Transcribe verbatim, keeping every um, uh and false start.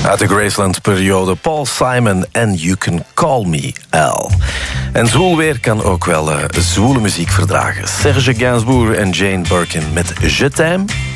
Uit de Graceland-periode Paul Simon en You Can Call Me Al. En zwoel weer kan ook wel uh, zwoele muziek verdragen. Serge Gainsbourg en Jane Birkin met Je t'aime.